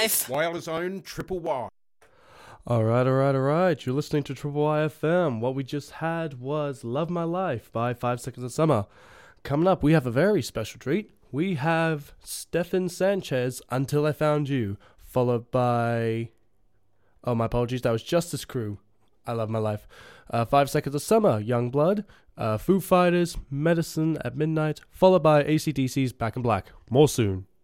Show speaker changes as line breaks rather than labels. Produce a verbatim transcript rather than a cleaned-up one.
life.
Wireless own Triple Y.
All right, all right, all right. You're listening to Triple Y F M. What we just had was Love My Life by Five Seconds of Summer. Coming up, we have a very special treat. We have Stefan Sanchez, Until I Found You, followed by... Oh, my apologies. That was Justice Crew. I Love My Life. Uh, Five Seconds of Summer, Young Blood. Uh, Foo Fighters, Medicine at Midnight, followed by A C D C's Back in Black. More soon.